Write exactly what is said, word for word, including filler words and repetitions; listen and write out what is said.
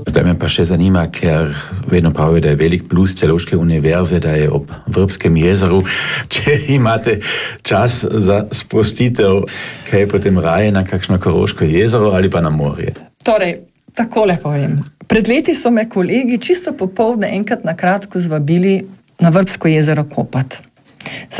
Zdaj me pa še zanima, ker vedno pravijo, da je velik plus Celovške univerze, da je ob Vrbskem jezeru. Če imate čas za sprostitev, kaj je potem raje na kakšno Koroško jezero ali pa na morje? Torej, takole povem. Pred leti so me kolegi čisto popoldne enkrat na kratko zvabili na Vrbsko jezero kopat.